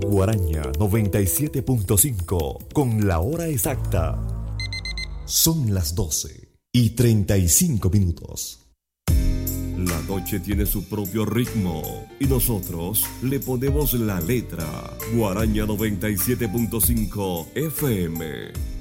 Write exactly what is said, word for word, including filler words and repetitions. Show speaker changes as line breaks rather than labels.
Guaraña noventa y siete punto cinco con la hora exacta. Son las doce y treinta y cinco minutos.
La noche tiene su propio ritmo y nosotros le ponemos la letra. Guaraña noventa y siete punto cinco F M.